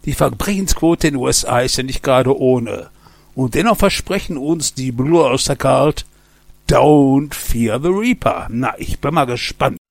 Die Verbrechensquote in den USA ist ja nicht gerade ohne. Und dennoch versprechen uns die Blue Oyster Cult, Don't Fear the Reaper. Na, ich bin mal gespannt.